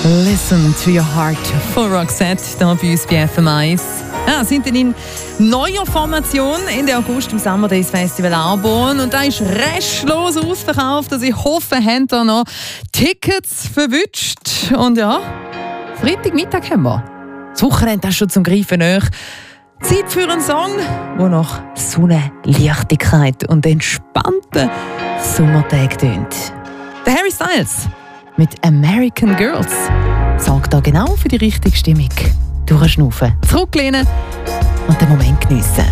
Listen to your heart von Roxette, hier bei uns bei FM1. Ja, sind dann in neuer Formation Ende August im Summer Days Festival Arbon und da ist restlos ausverkauft. Also ich hoffe, habt ihr noch Tickets verwünscht. Und ja, Freitagmittag haben wir. Das Wochenende ist schon zum Greifen nahe. Zeit für einen Song, der nach Sonne, Leichtigkeit und entspannten Sommertag tönt. Der Harry Styles mit American Girls sorgt da genau für die richtige Stimmung. Durchschnaufen, zurücklehnen und den Moment geniessen.